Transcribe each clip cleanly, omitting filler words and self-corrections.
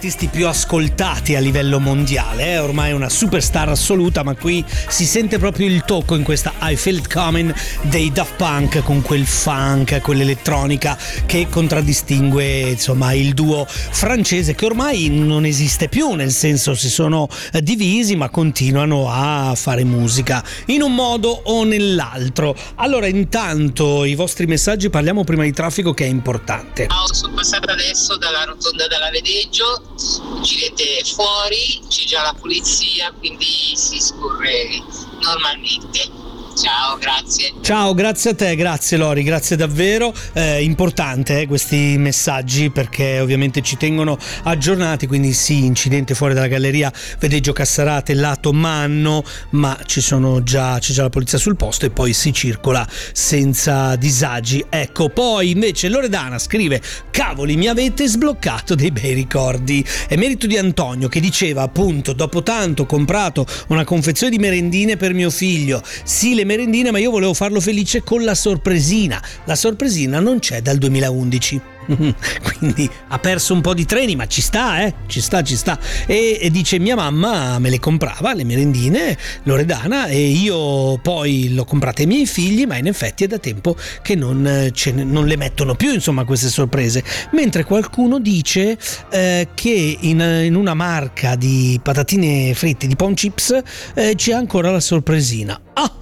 artisti più ascoltati a livello mondiale, ormai è una superstar assoluta, ma qui si sente proprio il tocco in questa I Feel It Coming dei Daft Punk, con quel funk, quell'elettronica che contraddistingue insomma il duo francese, che ormai non esiste più, nel senso si sono divisi ma continuano a fare musica in un modo o nell'altro. Allora, intanto i vostri messaggi, parliamo prima di traffico che è importante. Sono passata adesso dalla rotonda della Vedeggio, girete fuori, c'è già la polizia, quindi si scorre normalmente. Ciao, grazie. Ciao, grazie a te, grazie Lori, grazie davvero. Importante questi messaggi, perché ovviamente ci tengono aggiornati. Quindi sì, incidente fuori dalla galleria Vedeggio Cassarate lato Manno, ma c'è già la polizia sul posto e poi si circola senza disagi. Ecco, poi invece Loredana scrive: cavoli, mi avete sbloccato dei bei ricordi. È merito di Antonio, che diceva appunto: dopo tanto ho comprato una confezione di merendine per mio figlio. Sì, le merendine, ma io volevo farlo felice con la sorpresina. La sorpresina non c'è dal 2011. Quindi ha perso un po' di treni, ma ci sta, ci sta. E dice: mia mamma me le comprava le merendine, Loredana, e io poi l'ho comprate ai miei figli, ma in effetti è da tempo che non le mettono più, insomma, queste sorprese. Mentre qualcuno dice che in una marca di patatine fritte, di Pon Chips, c'è ancora la sorpresina.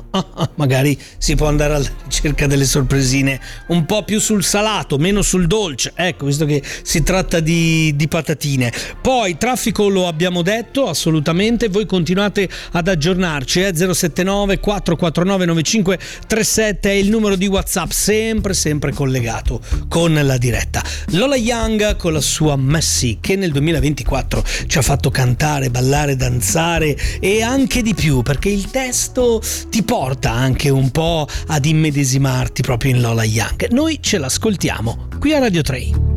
Magari si può andare alla ricerca delle sorpresine un po' più sul salato, meno sul dolce, ecco, visto che si tratta di patatine. Poi traffico lo abbiamo detto, assolutamente. Voi continuate ad aggiornarci, 079 449 9537 è il numero di WhatsApp, sempre collegato con la diretta. Lola Young con la sua Messy, che nel 2024 ci ha fatto cantare, ballare, danzare e anche di più, perché il testo ti porta anche un po' ad immedesimarti proprio in Lola Young. Noi ce l'ascoltiamo qui a Radio 3.